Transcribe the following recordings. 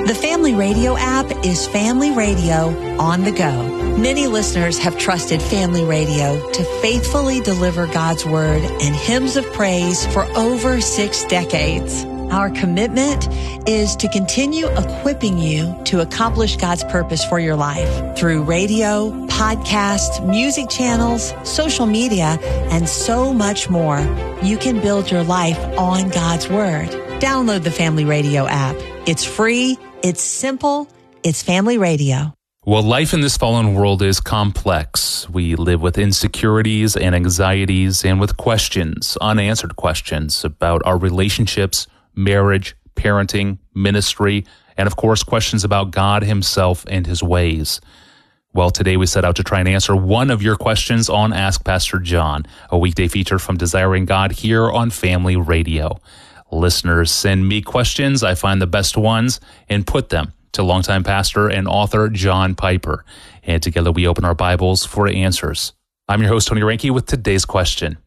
The Family Radio app is Family Radio on the go. Many listeners have trusted Family Radio to faithfully deliver God's Word and hymns of praise for over 6 decades. Our commitment is to continue equipping you to accomplish God's purpose for your life through radio, podcasts, music channels, social media, and so much more. You can build your life on God's Word. Download the Family Radio app. It's free. It's simple. It's Family Radio. Well, life in this fallen world is complex. We live with insecurities and anxieties and with questions, unanswered questions about our relationships, marriage, parenting, ministry, and of course, questions about God himself and his ways. Well, today we set out to try and answer one of your questions on Ask Pastor John, a weekday feature from Desiring God here on Family Radio. Listeners send me questions. I find the best ones and put them to longtime pastor and author John Piper. And together we open our Bibles for answers. I'm your host, Tony Reinke, with today's question.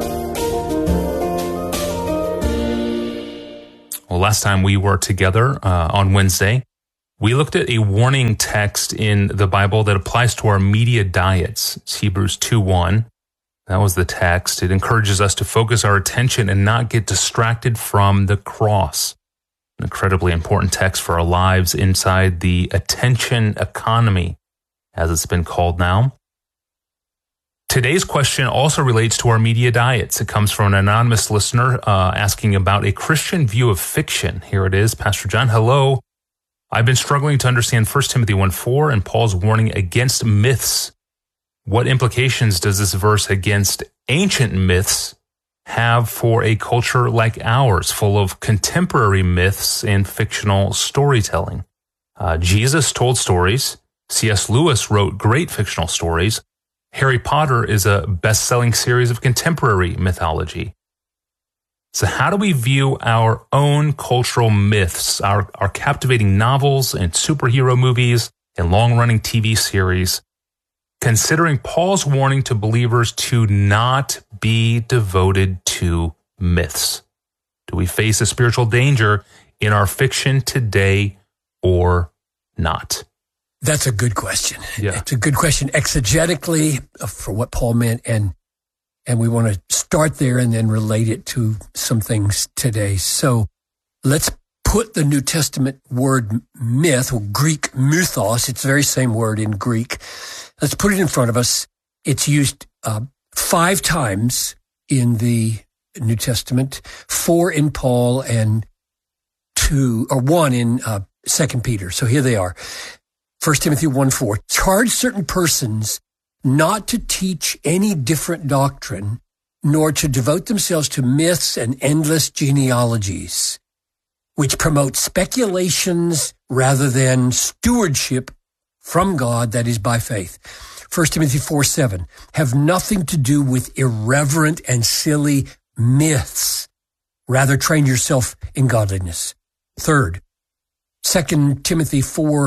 Well, last time we were together on Wednesday, we looked at a warning text in the Bible that applies to our media diets. It's Hebrews 2:1. That was the text. It encourages us to focus our attention and not get distracted from the cross. An incredibly important text for our lives inside the attention economy, as it's been called now. Today's question also relates to our media diets. It comes from an anonymous listener asking about a Christian view of fiction. Here it is. Pastor John, hello. I've been struggling to understand 1 Timothy 1:4 and Paul's warning against myths. What implications does this verse against ancient myths have for a culture like ours, full of contemporary myths and fictional storytelling? Jesus told stories. C.S. Lewis wrote great fictional stories. Harry Potter is a best-selling series of contemporary mythology. So how do we view our own cultural myths, our captivating novels and superhero movies and long-running TV series, considering Paul's warning to believers to not be devoted to myths? Do we face a spiritual danger in our fiction today or not? That's a good question. Yeah. It's a good question exegetically for what Paul meant, and we want to start there and then relate it to some things today. So let's put the New Testament word myth, or Greek mythos, it's the very same word in Greek. Let's put it in front of us. It's used 5 times in the New Testament, 4 in Paul and 1 in 2 Peter. So here they are. 1 Timothy 1:4, charge certain persons not to teach any different doctrine, nor to devote themselves to myths and endless genealogies, which promote speculations rather than stewardship from God that is by faith. 1 Timothy 4:7, have nothing to do with irreverent and silly myths. Rather, train yourself in godliness. Third, 2 Timothy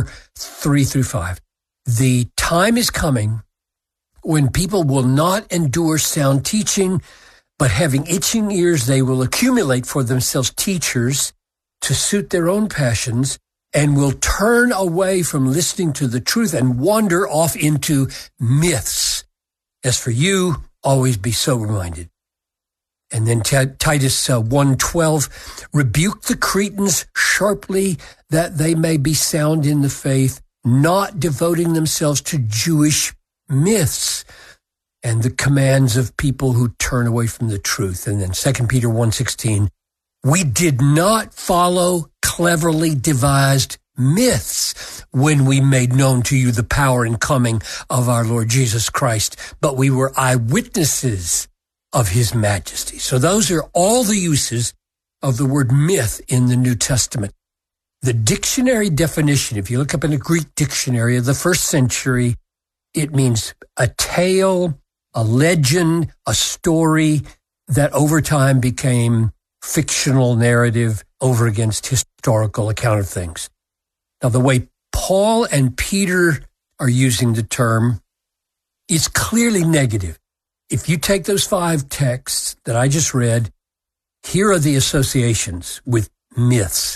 4:3-5. The time is coming when people will not endure sound teaching, but having itching ears, they will accumulate for themselves teachers to suit their own passions, and will turn away from listening to the truth and wander off into myths. As for you, always be sober-minded. And then Titus 1:12, rebuke the Cretans sharply that they may be sound in the faith, not devoting themselves to Jewish myths and the commands of people who turn away from the truth. And then 2 Peter 1:16, we did not follow cleverly devised myths when we made known to you the power and coming of our Lord Jesus Christ, but we were eyewitnesses of his majesty. So those are all the uses of the word myth in the New Testament. The dictionary definition, if you look up in a Greek dictionary of the 1st century, it means a tale, a legend, a story that over time became fictional narrative over against historical account of things. Now, the way Paul and Peter are using the term is clearly negative. If you take those 5 texts that I just read, here are the associations with myths.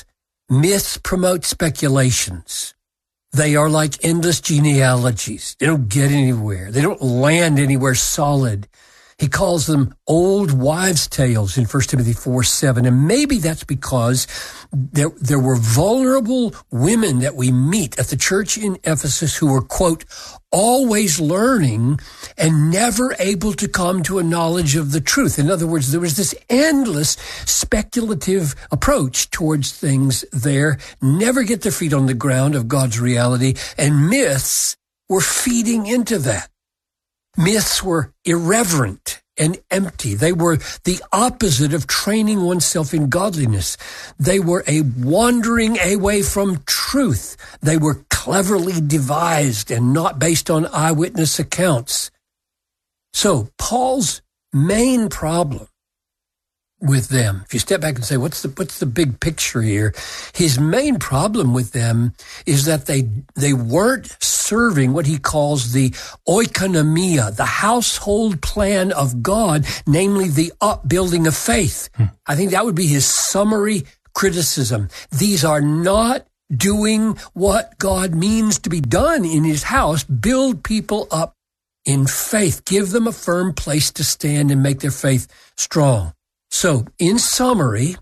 Myths promote speculations. They are like endless genealogies. They don't get anywhere. They don't land anywhere solid. He calls them old wives' tales in 1 Timothy 4:7. And maybe that's because there were vulnerable women that we meet at the church in Ephesus who were, quote, always learning and never able to come to a knowledge of the truth. In other words, there was this endless speculative approach towards things there, never get their feet on the ground of God's reality, and myths were feeding into that. Myths were irreverent and empty. They were the opposite of training oneself in godliness. They were a wandering away from truth. They were cleverly devised and not based on eyewitness accounts. So Paul's main problem with them, if you step back and say, what's the big picture here? His main problem with them is that they weren't serving what he calls the oikonomia, the household plan of God, namely the upbuilding of faith. I think that would be his summary criticism. These are not doing what God means to be done in his house. Build people up in faith. Give them a firm place to stand and make their faith strong. So, in summary,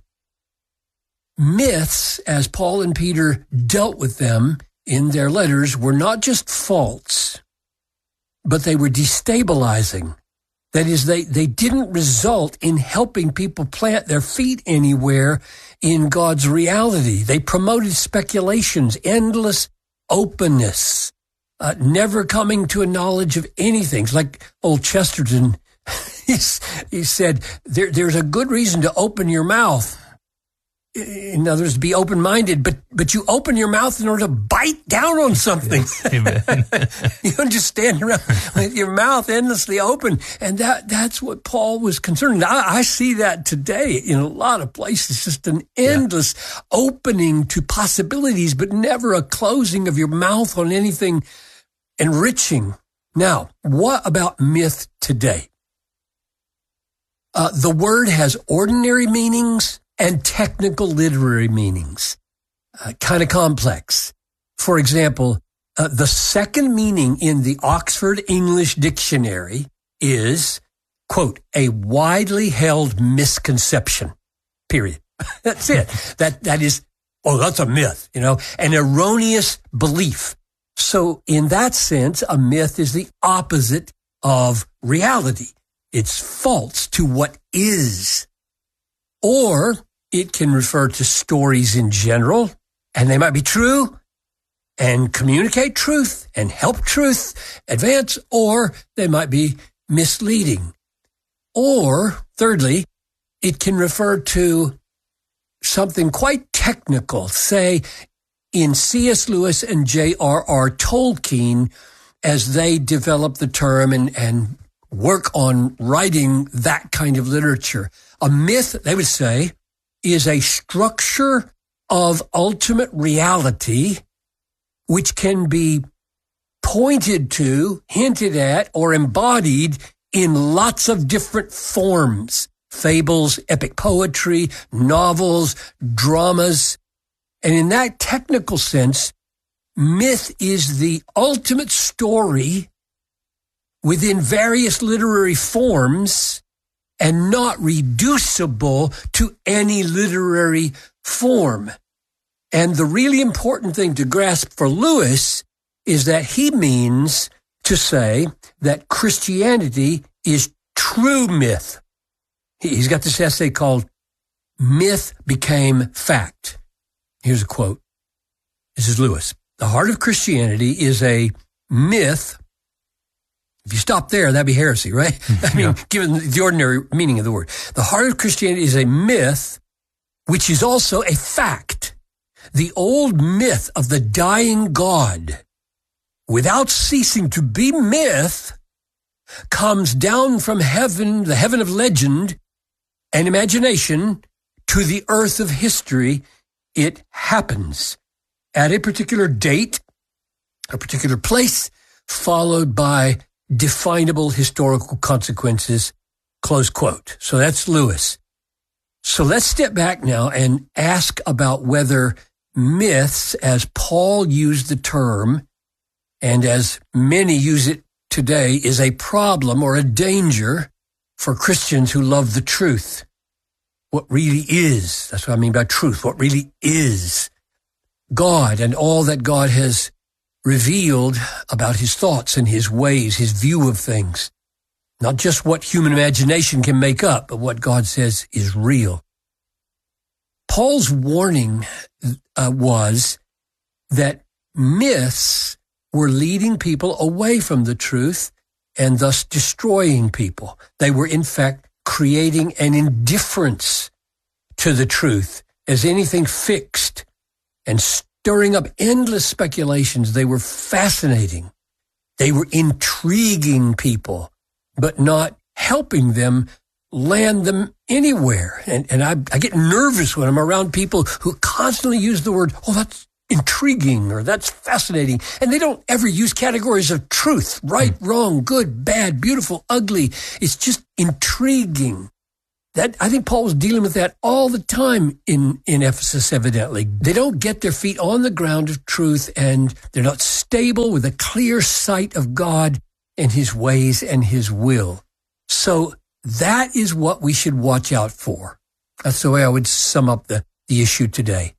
myths, as Paul and Peter dealt with them in their letters, were not just false, but they were destabilizing. That is, they didn't result in helping people plant their feet anywhere in God's reality. They promoted speculations, endless openness, never coming to a knowledge of anything. It's like old Chesterton. He said, there's a good reason to open your mouth. In other words, be open-minded, but you open your mouth in order to bite down on something. Yes, amen. You don't just stand around with your mouth endlessly open. And that's what Paul was concerned. I see that today in a lot of places, just an endless opening to possibilities, but never a closing of your mouth on anything enriching. Now, what about myth today? The word has ordinary meanings and technical literary meanings, kind of complex. For example, the second meaning in the Oxford English Dictionary is, quote, a widely held misconception, period. That's it. That is, that's a myth, an erroneous belief. So in that sense, a myth is the opposite of reality. It's false to what is. Or it can refer to stories in general, and they might be true and communicate truth and help truth advance, or they might be misleading. Or, thirdly, it can refer to something quite technical, say in C.S. Lewis and J.R.R. Tolkien, as they develop the term and work on writing that kind of literature. A myth, they would say, is a structure of ultimate reality which can be pointed to, hinted at, or embodied in lots of different forms. Fables, epic poetry, novels, dramas. And in that technical sense, myth is the ultimate story within various literary forms and not reducible to any literary form. And the really important thing to grasp for Lewis is that he means to say that Christianity is true myth. He's got this essay called Myth Became Fact. Here's a quote. This is Lewis. The heart of Christianity is a myth. If you stop there, that'd be heresy, right? I mean, given the ordinary meaning of the word. The heart of Christianity is a myth, which is also a fact. The old myth of the dying God, without ceasing to be myth, comes down from heaven, the heaven of legend and imagination, to the earth of history. It happens at a particular date, a particular place, followed by definable historical consequences, close quote. So that's Lewis. So let's step back now and ask about whether myths, as Paul used the term, and as many use it today, is a problem or a danger for Christians who love the truth. What really is, that's what I mean by truth, what really is God and all that God has revealed about his thoughts and his ways, his view of things. Not just what human imagination can make up, but what God says is real. Paul's warning was that myths were leading people away from the truth and thus destroying people. They were, in fact, creating an indifference to the truth as anything fixed and stirring up endless speculations. They were fascinating. They were intriguing people, but not helping them land them anywhere. And I get nervous when I'm around people who constantly use the word, oh, that's intriguing, or that's fascinating. And they don't ever use categories of truth, right, wrong, good, bad, beautiful, ugly. It's just intriguing. That I think Paul was dealing with that all the time in Ephesus, evidently. They don't get their feet on the ground of truth, and they're not stable with a clear sight of God and his ways and his will. So that is what we should watch out for. That's the way I would sum up the issue today.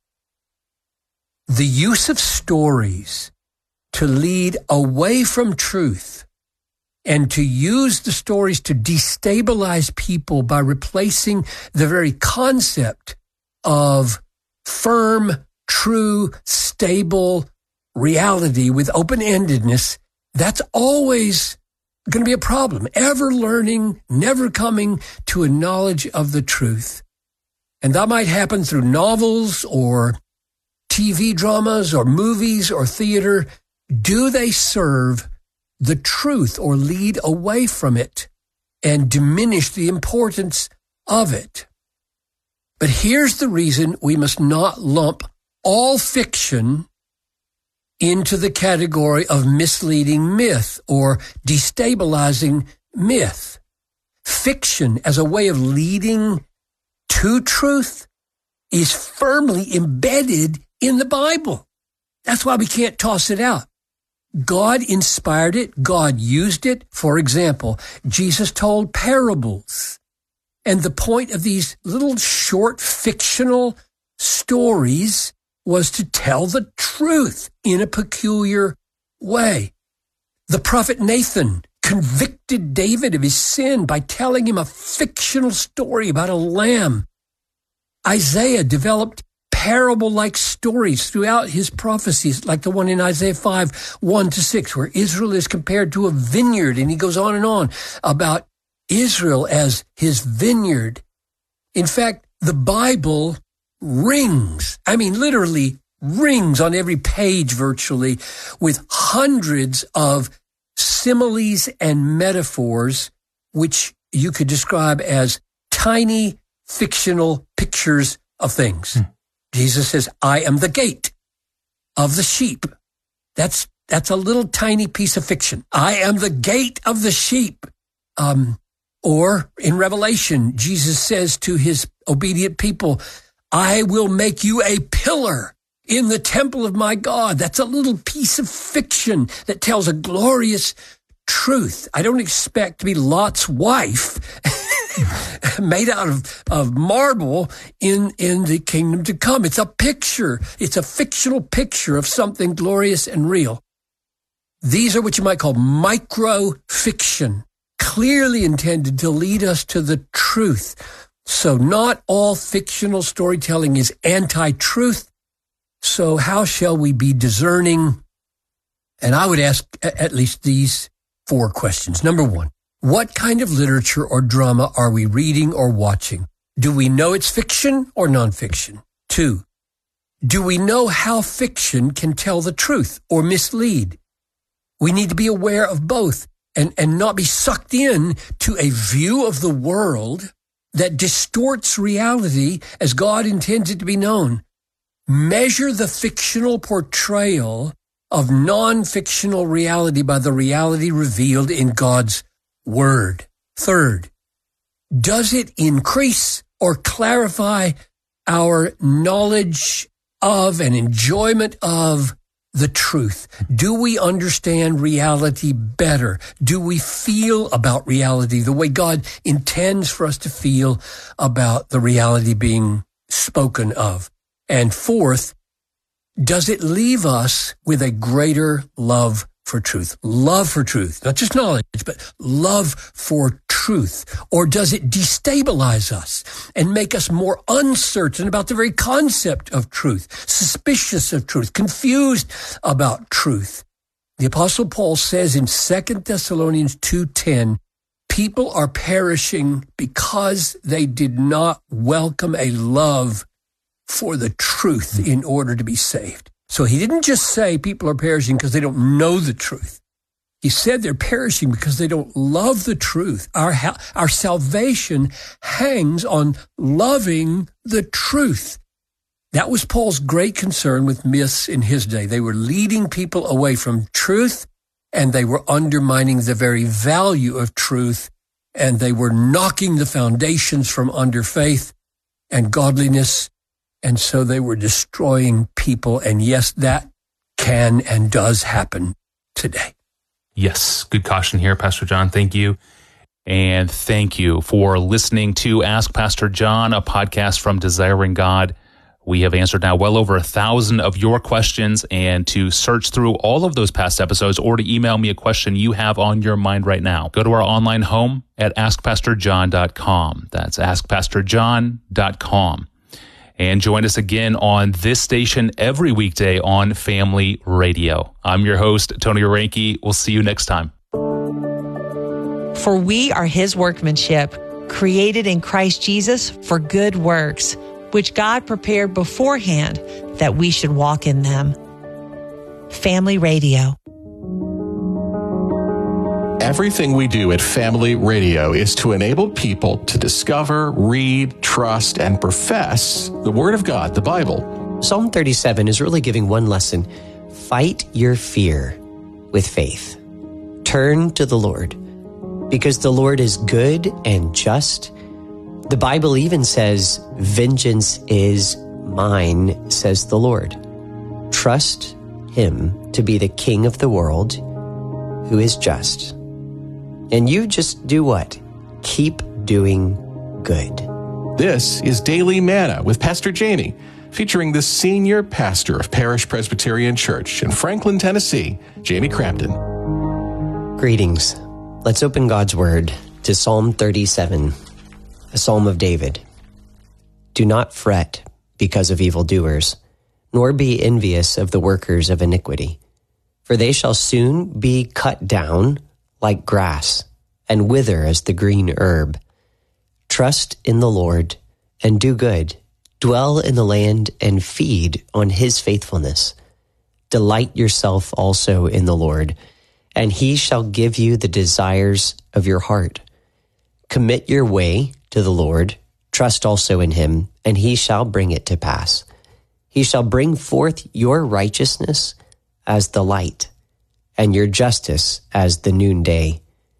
The use of stories to lead away from truth and to use the stories to destabilize people by replacing the very concept of firm, true, stable reality with open-endedness, that's always going to be a problem. Ever learning, never coming to a knowledge of the truth. And that might happen through novels or TV dramas or movies or theater. Do they serve the truth or lead away from it and diminish the importance of it? But here's the reason we must not lump all fiction into the category of misleading myth or destabilizing myth. Fiction as a way of leading to truth is firmly embedded in the Bible. That's why we can't toss it out. God inspired it. God used it. For example, Jesus told parables. And the point of these little short fictional stories was to tell the truth in a peculiar way. The prophet Nathan convicted David of his sin by telling him a fictional story about a lamb. Isaiah developed parable-like stories throughout his prophecies, like the one in Isaiah 5, 1-6, where Israel is compared to a vineyard, and he goes on and on about Israel as his vineyard. In fact, the Bible rings, literally rings on every page virtually, with hundreds of similes and metaphors, which you could describe as tiny fictional pictures of things. Jesus says, I am the gate of the sheep. That's a little tiny piece of fiction. I am the gate of the sheep. Or in Revelation, Jesus says to his obedient people, I will make you a pillar in the temple of my God. That's a little piece of fiction that tells a glorious truth. I don't expect to be Lot's wife made out of marble in the kingdom to come. It's a picture. It's a fictional picture of something glorious and real. These are what you might call micro-fiction, clearly intended to lead us to the truth. So not all fictional storytelling is anti-truth. So how shall we be discerning? And I would ask at least these 4 questions. Number 1, what kind of literature or drama are we reading or watching? Do we know it's fiction or nonfiction? 2, do we know how fiction can tell the truth or mislead? We need to be aware of both and not be sucked in to a view of the world that distorts reality as God intends it to be known. Measure the fictional portrayal of non-fictional reality by the reality revealed in God's Word. 3rd, does it increase or clarify our knowledge of and enjoyment of the truth? Do we understand reality better? Do we feel about reality the way God intends for us to feel about the reality being spoken of? And fourth, does it leave us with a greater love for truth? Love for truth, not just knowledge, but love for truth. Or does it destabilize us and make us more uncertain about the very concept of truth, suspicious of truth, confused about truth? The Apostle Paul says in 2 Thessalonians 2:10, people are perishing because they did not welcome a love for the truth in order to be saved. So he didn't just say people are perishing because they don't know the truth. He said they're perishing because they don't love the truth. Our salvation hangs on loving the truth. That was Paul's great concern with myths in his day. They were leading people away from truth, and they were undermining the very value of truth, and they were knocking the foundations from under faith and godliness. And so they were destroying people. And yes, that can and does happen today. Yes, good caution here, Pastor John. Thank you. And thank you for listening to Ask Pastor John, a podcast from Desiring God. We have answered now well over 1,000 of your questions, and to search through all of those past episodes or to email me a question you have on your mind right now, go to our online home at askpastorjohn.com. That's askpastorjohn.com. And join us again on this station every weekday on Family Radio. I'm your host, Tony Orenke. We'll see you next time. For we are his workmanship, created in Christ Jesus for good works, which God prepared beforehand that we should walk in them. Family Radio. Everything we do at Family Radio is to enable people to discover, read, trust, and profess the Word of God, the Bible. Psalm 37 is really giving one lesson. Fight your fear with faith. Turn to the Lord, because the Lord is good and just. The Bible even says, vengeance is mine, says the Lord. Trust him to be the King of the world, who is just. And you just do what? Keep doing good. This is Daily Manna with Pastor Jamie, featuring the senior pastor of Parish Presbyterian Church in Franklin, Tennessee, Jamie Crampton. Greetings. Let's open God's Word to Psalm 37, a psalm of David. Do not fret because of evildoers, nor be envious of the workers of iniquity, for they shall soon be cut down like grass, and wither as the green herb. Trust in the Lord and do good. Dwell in the land and feed on his faithfulness. Delight yourself also in the Lord, and he shall give you the desires of your heart. Commit your way to the Lord. Trust also in him, and he shall bring it to pass. He shall bring forth your righteousness as the light, and your justice as the noonday.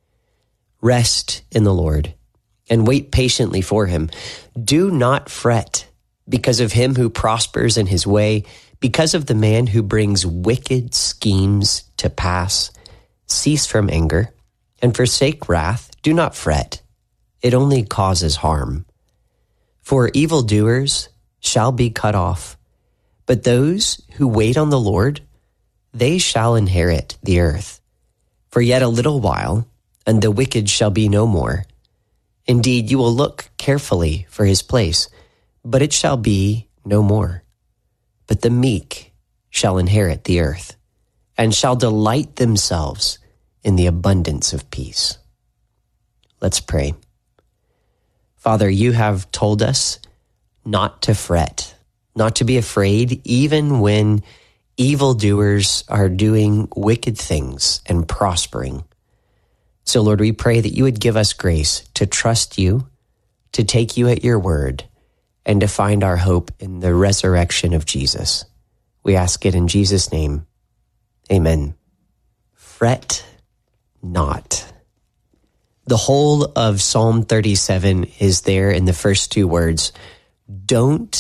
Rest in the Lord, and wait patiently for him. Do not fret because of him who prospers in his way, because of the man who brings wicked schemes to pass. Cease from anger, and forsake wrath. Do not fret. It only causes harm. For evildoers shall be cut off, but those who wait on the Lord, they shall inherit the earth. For yet a little while, and the wicked shall be no more. Indeed, you will look carefully for his place, but it shall be no more. But the meek shall inherit the earth, and shall delight themselves in the abundance of peace. Let's pray. Father, you have told us not to fret, not to be afraid, even when evildoers are doing wicked things and prospering. So, Lord, we pray that you would give us grace to trust you, to take you at your word, and to find our hope in the resurrection of Jesus. We ask it in Jesus' name. Amen. Fret not. The whole of Psalm 37 is there in the first two words. Don't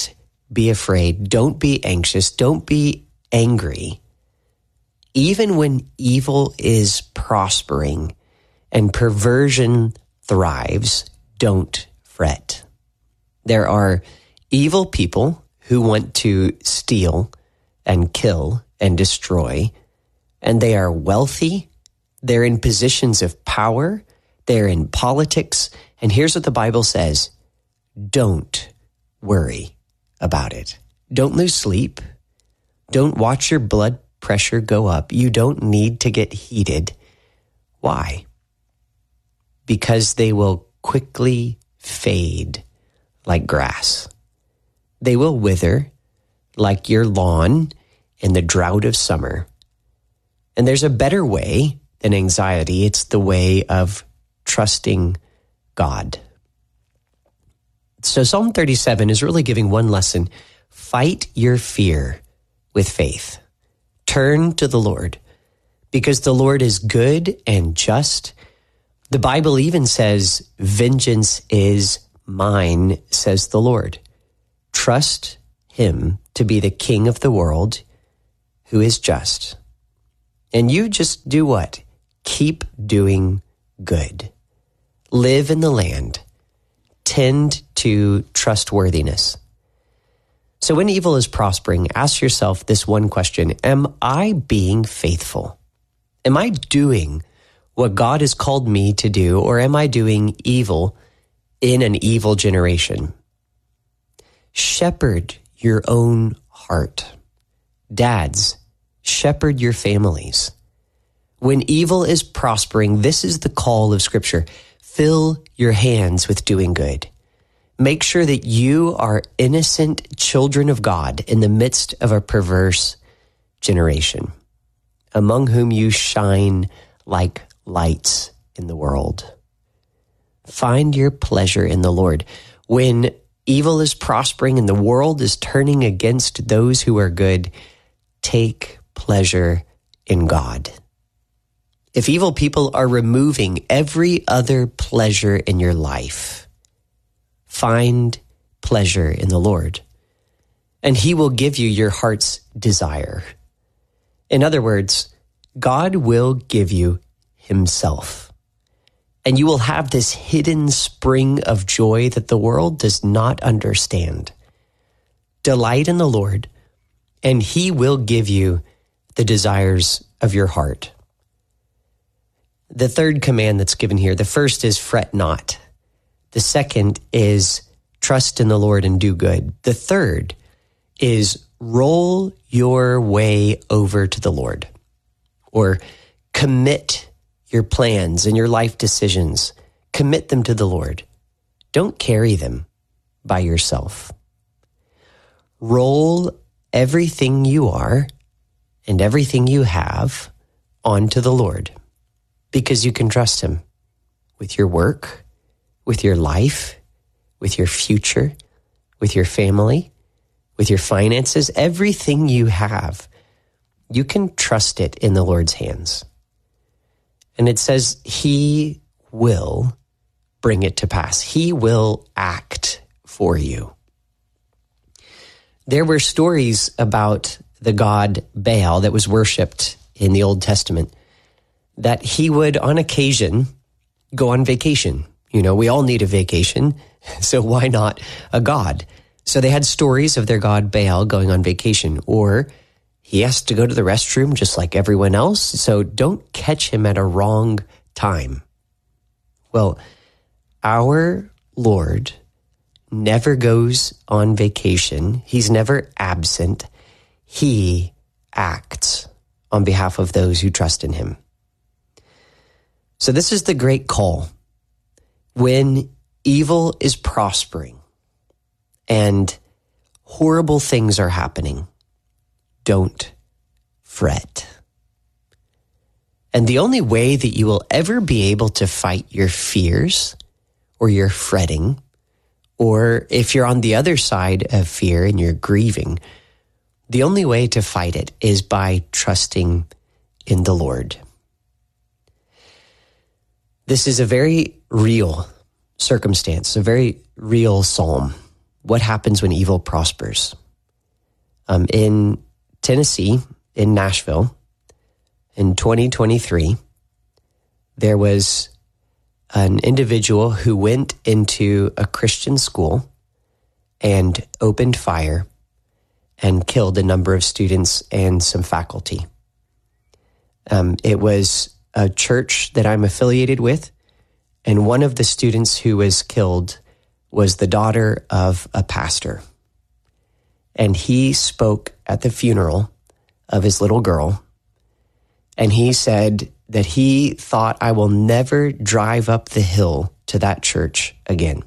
be afraid. Don't be anxious. Don't be angry. Even when evil is prospering and perversion thrives, don't fret. There are evil people who want to steal and kill and destroy, and they are wealthy. They're in positions of power. They're in politics. And here's what the Bible says: don't worry about it. Don't lose sleep. Don't watch your blood pressure go up. You don't need to get heated. Why? Because they will quickly fade like grass. They will wither like your lawn in the drought of summer. And there's a better way than anxiety. It's the way of trusting God. So Psalm 37 is really giving one lesson. Fight your fear with faith. Turn to the Lord, because the Lord is good and just. The Bible even says, vengeance is mine, says the Lord. Trust him to be the king of the world who is just. And you just do what? Keep doing good. Live in the land. Tend to trustworthiness. So when evil is prospering, ask yourself this one question: am I being faithful? Am I doing what God has called me to do, or am I doing evil in an evil generation? Shepherd your own heart. Dads, shepherd your families. When evil is prospering, this is the call of Scripture. Fill your hands with doing good. Make sure that you are innocent children of God in the midst of a perverse generation, among whom you shine like lights in the world. Find your pleasure in the Lord. When evil is prospering and the world is turning against those who are good, take pleasure in God. If evil people are removing every other pleasure in your life, find pleasure in the Lord, and he will give you your heart's desire. In other words, God will give you himself, and you will have this hidden spring of joy that the world does not understand. Delight in the Lord, and he will give you the desires of your heart. The third command that's given here, the first is fret not. The second is trust in the Lord and do good. The third is roll your way over to the Lord, or commit your plans and your life decisions. Commit them to the Lord. Don't carry them by yourself. Roll everything you are and everything you have onto the Lord, because you can trust him with your work, with your life, with your future, with your family, with your finances. Everything you have, you can trust it in the Lord's hands. And it says he will bring it to pass. He will act for you. There were stories about the god Baal that was worshipped in the Old Testament, that he would on occasion go on vacation. You know, we all need a vacation, so why not a god? So they had stories of their god Baal going on vacation, or he has to go to the restroom just like everyone else, so don't catch him at a wrong time. Well, our Lord never goes on vacation. He's never absent. He acts on behalf of those who trust in him. So this is the great call. When evil is prospering and horrible things are happening, don't fret. And the only way that you will ever be able to fight your fears or your fretting, or if you're on the other side of fear and you're grieving, the only way to fight it is by trusting in the Lord. This is a very real circumstance, a very real psalm what happens when evil prospers. In Tennessee, in Nashville, in 2023, there was an individual who went into a Christian school and opened fire and killed a number of students and some faculty. It was a church that I'm affiliated with, and one of the students who was killed was the daughter of a pastor. And he spoke at the funeral of his little girl, and he said that he thought, I will never drive up the hill to that church again.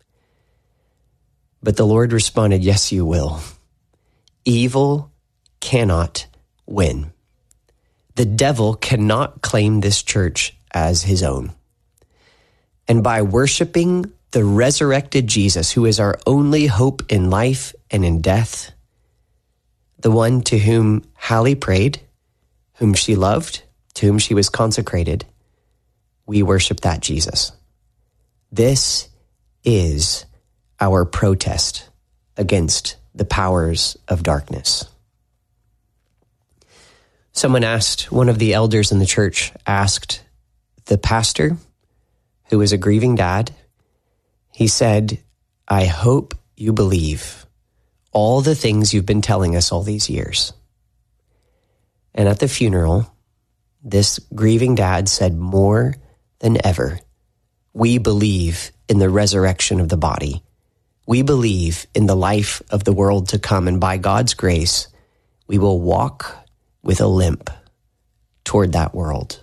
But the Lord responded, yes, you will. Evil cannot win. The devil cannot claim this church as his own. And by worshiping the resurrected Jesus, who is our only hope in life and in death, the one to whom Hallie prayed, whom she loved, to whom she was consecrated, we worship that Jesus. This is our protest against the powers of darkness. Someone asked, one of the elders in the church asked the pastor, who was a grieving dad, he said, I hope you believe all the things you've been telling us all these years. And at the funeral, this grieving dad said, more than ever, we believe in the resurrection of the body. We believe in the life of the world to come, and by God's grace, we will walk with a limp toward that world.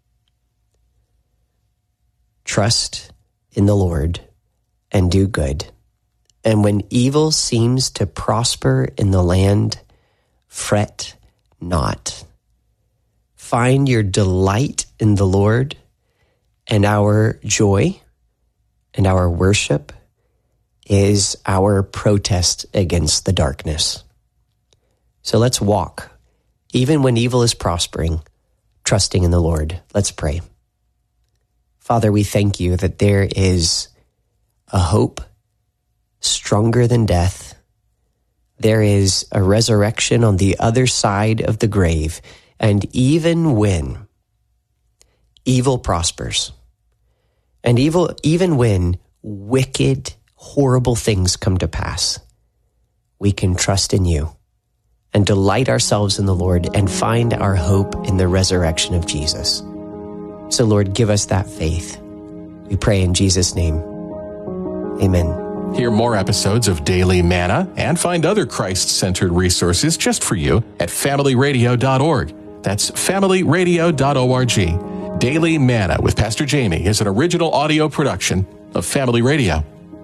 Trust in the Lord and do good. And when evil seems to prosper in the land, fret not. Find your delight in the Lord, and our joy and our worship is our protest against the darkness. So let's walk, even when evil is prospering, trusting in the Lord. Let's pray. Father, we thank you that there is a hope stronger than death. There is a resurrection on the other side of the grave. And even when evil prospers, and even when wicked, horrible things come to pass, we can trust in you and delight ourselves in the Lord and find our hope in the resurrection of Jesus. So Lord, give us that faith. We pray in Jesus' name. Amen. Hear more episodes of Daily Manna and find other Christ-centered resources just for you at familyradio.org. That's familyradio.org. Daily Manna with Pastor Jamie is an original audio production of Family Radio.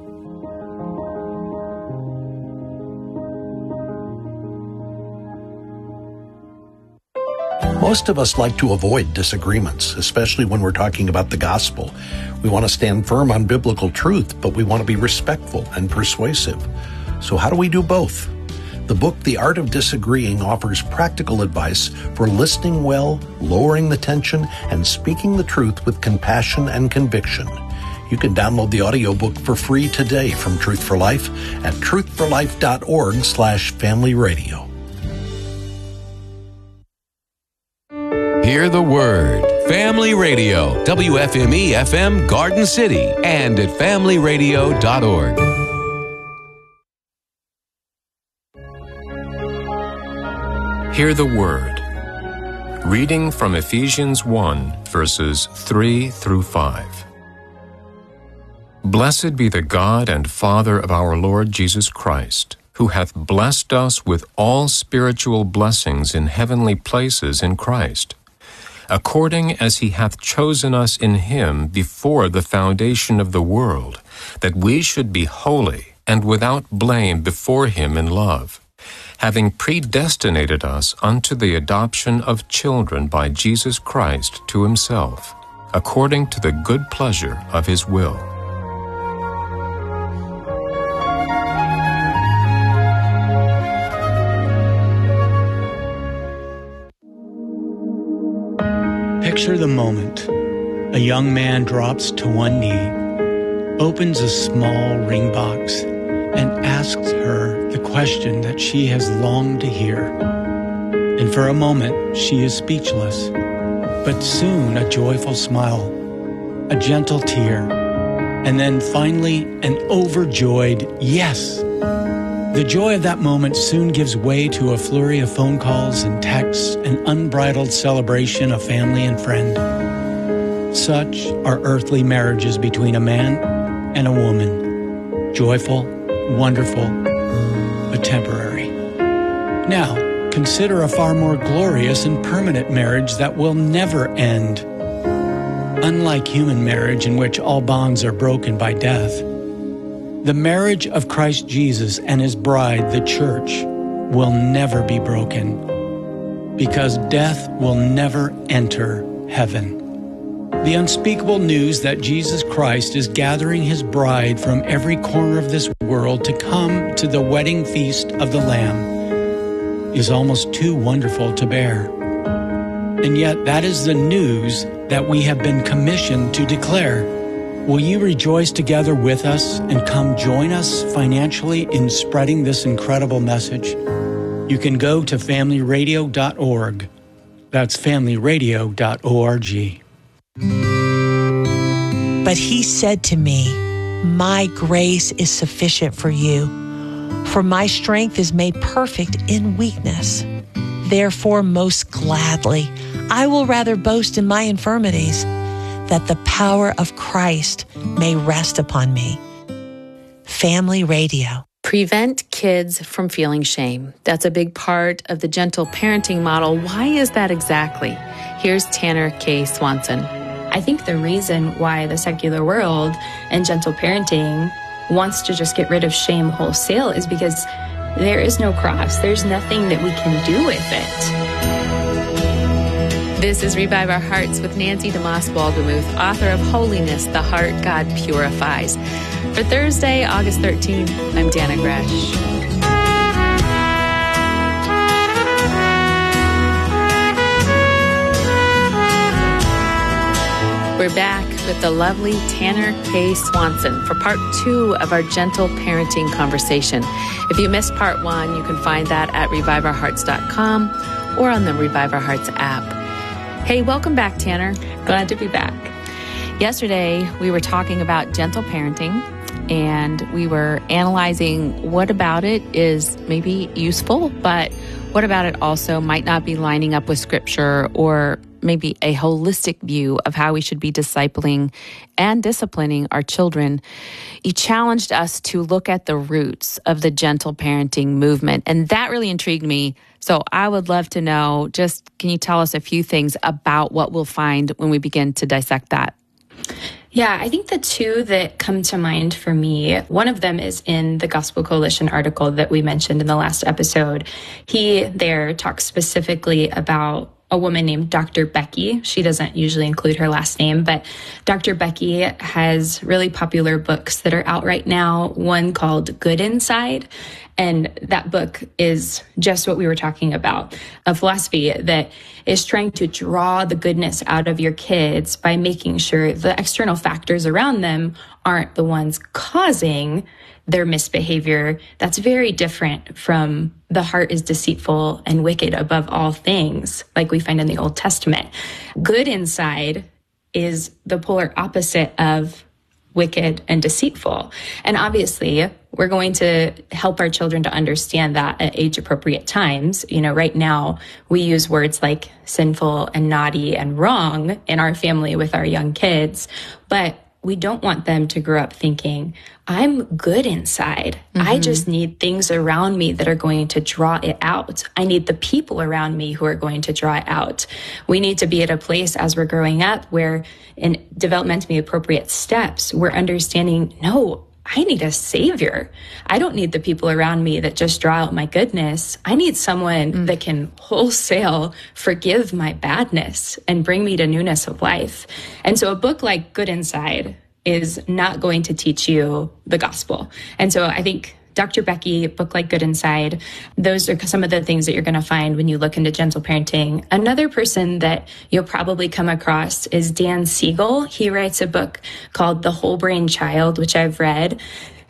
Most of us like to avoid disagreements, especially when we're talking about the gospel. We want to stand firm on biblical truth, but we want to be respectful and persuasive. So how do we do both? The book, The Art of Disagreeing, offers practical advice for listening well, lowering the tension, and speaking the truth with compassion and conviction. You can download the audiobook for free today from Truth for Life at truthforlife.org/familyradio. Hear the word. Family Radio, WFME-FM Garden City, and at familyradio.org. Hear the word. Reading from Ephesians 1, verses 3 through 5. Blessed be the God and Father of our Lord Jesus Christ, who hath blessed us with all spiritual blessings in heavenly places in Christ, according as he hath chosen us in him before the foundation of the world, that we should be holy and without blame before him in love, having predestinated us unto the adoption of children by Jesus Christ to himself, according to the good pleasure of his will. Picture the moment. A young man drops to one knee, opens a small ring box, and asks her the question that she has longed to hear. And for a moment, she is speechless. But soon a joyful smile, a gentle tear, and then finally an overjoyed yes. The joy of that moment soon gives way to a flurry of phone calls and texts, an unbridled celebration of family and friend. Such are earthly marriages between a man and a woman. Joyful, wonderful, but temporary. Now, consider a far more glorious and permanent marriage that will never end. Unlike human marriage, in which all bonds are broken by death, the marriage of Christ Jesus and his bride, the church, will never be broken, because death will never enter heaven. The unspeakable news that Jesus Christ is gathering his bride from every corner of this world to come to the wedding feast of the Lamb is almost too wonderful to bear. And yet that is the news that we have been commissioned to declare. Will you rejoice together with us and come join us financially in spreading this incredible message? You can go to familyradio.org. That's familyradio.org. But he said to me, "My grace is sufficient for you, for my strength is made perfect in weakness. Therefore, most gladly, I will rather boast in my infirmities, that the power of Christ may rest upon me." Family Radio. Prevent kids from feeling shame. That's a big part of the gentle parenting model. Why is that exactly? Here's Tanner K. Swanson. I think the reason why the secular world and gentle parenting wants to just get rid of shame wholesale is because there is no cross. There's nothing that we can do with it. This is Revive Our Hearts with Nancy DeMoss Baldermuth, author of Holiness, the Heart God Purifies. For Thursday, August 13th, I'm Dana Gresh. We're back with the lovely Tanner K. Swanson for part 2 of our gentle parenting conversation. If you missed part 1, you can find that at reviveourhearts.com or on the Revive Our Hearts app. Hey, welcome back, Tanner. Glad to be back. Yesterday, we were talking about gentle parenting, and we were analyzing what about it is maybe useful, but what about it also might not be lining up with Scripture, or maybe a holistic view of how we should be discipling and disciplining our children. You challenged us to look at the roots of the gentle parenting movement, and that really intrigued me. So I would love to know, just can you tell us a few things about what we'll find when we begin to dissect that? Yeah, I think the two that come to mind for me, one of them is in the Gospel Coalition article that we mentioned in the last episode. He there talks specifically about a woman named Dr. Becky. She doesn't usually include her last name, but Dr. Becky has really popular books that are out right now, one called Good Inside. And that book is just what we were talking about, a philosophy that is trying to draw the goodness out of your kids by making sure the external factors around them aren't the ones causing their misbehavior. That's very different from the heart is deceitful and wicked above all things, like we find in the Old Testament. Good inside is the polar opposite of wicked and deceitful. And obviously, we're going to help our children to understand that at age-appropriate times. You know, right now, we use words like sinful and naughty and wrong in our family with our young kids, but we don't want them to grow up thinking, I'm good inside. Mm-hmm. I just need things around me that are going to draw it out. I need the people around me who are going to draw it out. We need to be at a place as we're growing up where in developmentally appropriate steps, we're understanding, no, I need a savior. I don't need the people around me that just draw out my goodness. I need someone that can wholesale forgive my badness and bring me to newness of life. And so a book like Good Inside is not going to teach you the gospel. And so I think Dr. Becky, a book like Good Inside, those are some of the things that you're going to find when you look into gentle parenting. Another person that you'll probably come across is Dan Siegel. He writes a book called The Whole Brain Child, which I've read.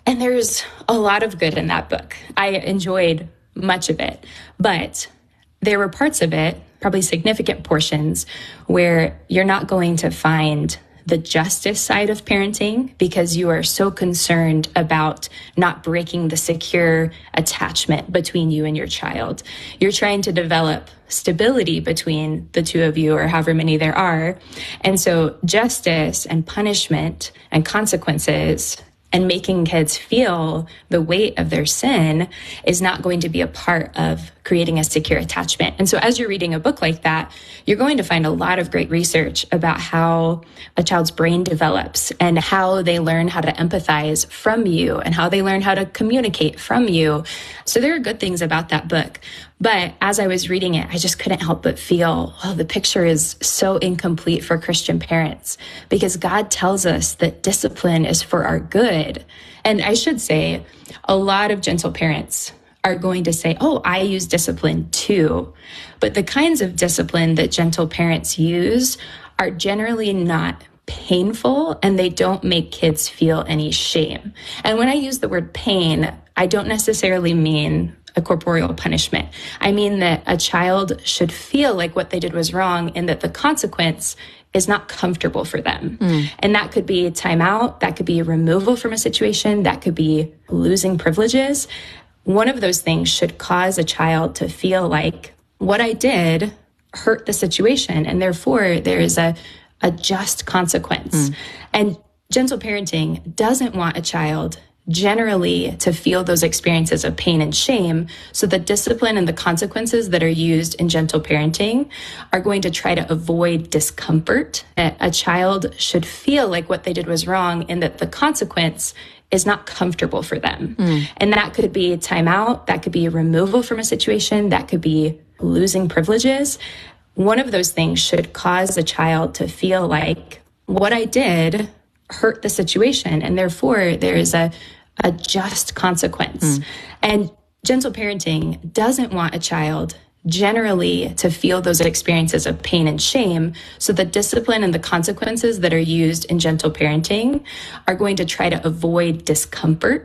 And there's a lot of good in that book. I enjoyed much of it, but there were parts of it, probably significant portions, where you're not going to find the justice side of parenting because you are so concerned about not breaking the secure attachment between you and your child. You're trying to develop stability between the two of you, or however many there are. And so justice and punishment and consequences and making kids feel the weight of their sin is not going to be a part of creating a secure attachment. And so as you're reading a book like that, you're going to find a lot of great research about how a child's brain develops and how they learn how to empathize from you and how they learn how to communicate from you. So there are good things about that book. But as I was reading it, I just couldn't help but feel, oh, the picture is so incomplete for Christian parents, because God tells us that discipline is for our good. And I should say, a lot of gentle parents are going to say, oh, I use discipline too. But the kinds of discipline that gentle parents use are generally not painful, and they don't make kids feel any shame. And when I use the word pain, I don't necessarily mean a corporeal punishment. I mean that a child should feel like what they did was wrong and that the consequence is not comfortable for them. And that could be timeout, that could be removal from a situation, that could be losing privileges. One of those things should cause a child to feel like what I did hurt the situation, and therefore there is a just consequence. And gentle parenting doesn't want a child generally to feel those experiences of pain and shame. So the discipline and the consequences that are used in gentle parenting are going to try to avoid discomfort. A child should feel like what they did was wrong and that the consequence is not comfortable for them. And that could be timeout, that could be removal from a situation, that could be losing privileges. One of those things should cause a child to feel like what I did hurt the situation, and therefore there is a just consequence. And gentle parenting doesn't want a child generally to feel those experiences of pain and shame. So the discipline and the consequences that are used in gentle parenting are going to try to avoid discomfort.